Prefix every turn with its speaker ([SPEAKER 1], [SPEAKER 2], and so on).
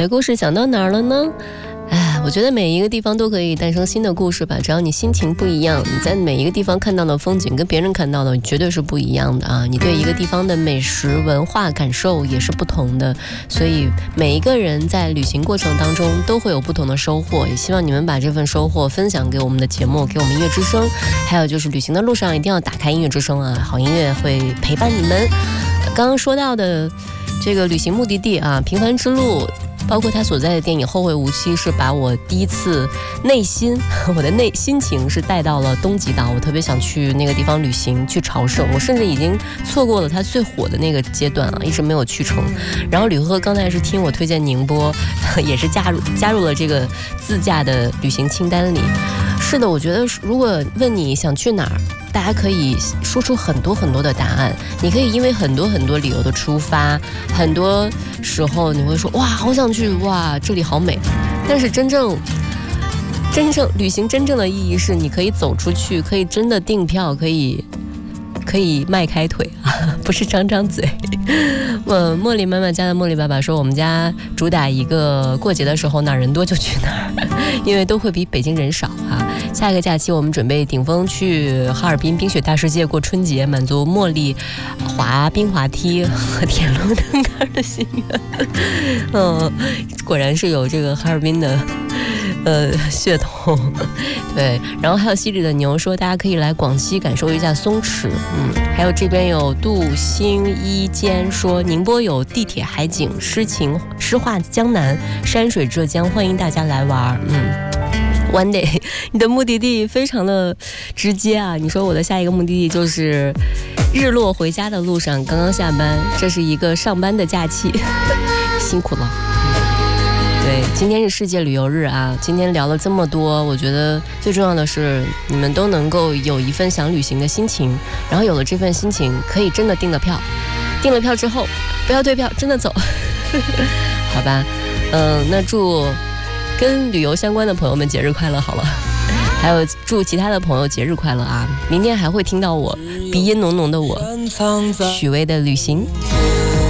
[SPEAKER 1] 的故事讲到哪儿了呢？我觉得每一个地方都可以诞生新的故事吧，只要你心情不一样，你在每一个地方看到的风景跟别人看到的绝对是不一样的啊！你对一个地方的美食文化感受也是不同的，所以每一个人在旅行过程当中都会有不同的收获，也希望你们把这份收获分享给我们的节目，给我们音乐之声。还有就是旅行的路上一定要打开音乐之声啊，好音乐会陪伴你们。刚刚说到的这个旅行目的地啊，平凡之路，包括他所在的电影《后会无期》，是把我第一次我的心情是带到了东极岛，我特别想去那个地方旅行，去朝圣。我甚至已经错过了他最火的那个阶段啊，一直没有去成。然后吕赫刚才是听我推荐宁波，也是加入了这个自驾的旅行清单里。是的，我觉得如果问你想去哪儿，大家可以说出很多很多的答案，你可以因为很多很多理由的出发，很多时候你会说哇好想去，哇这里好美。但是真正旅行真正的意义是你可以走出去，可以真的订票，可以迈开腿啊，不是张张嘴。茉莉妈妈家的茉莉爸爸说，我们家主打一个过节的时候哪儿人多就去哪儿，因为都会比北京人少啊。下一个假期我们准备顶峰去哈尔滨冰雪大世界过春节，满足茉莉滑冰滑梯和铁路灯杆的心愿。果然是有这个哈尔滨的血统。对，然后还有西里的牛说大家可以来广西感受一下松弛。还有这边有杜兴一坚说宁波有地铁海景，诗画江南，山水浙江，欢迎大家来玩。One day， 你的目的地非常的直接啊！你说我的下一个目的地就是日落回家的路上，刚刚下班，这是一个上班的假期，辛苦了。对，今天是世界旅游日啊！今天聊了这么多，我觉得最重要的是你们都能够有一份想旅行的心情，然后有了这份心情，可以真的订了票之后不要退票，真的走，好吧？那祝跟旅游相关的朋友们节日快乐好了，还有祝其他的朋友节日快乐啊！明天还会听到我鼻音浓浓的我许巍的旅行。